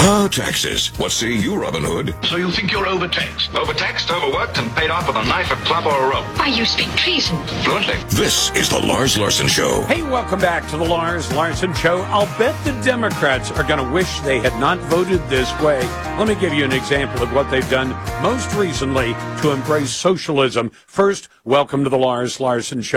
Ah, taxes. What say you, Robin Hood? So you think you're overtaxed? Overtaxed, overworked, and paid off with a knife, a club, or a rope. Why, you speak treason. Fluently. This is the Lars Larson Show. Hey, welcome back to the Lars Larson Show. I'll bet the Democrats are going to wish they had not voted this way. Let me give you an example of what they've done most recently to embrace socialism. First, welcome to the Lars Larson Show.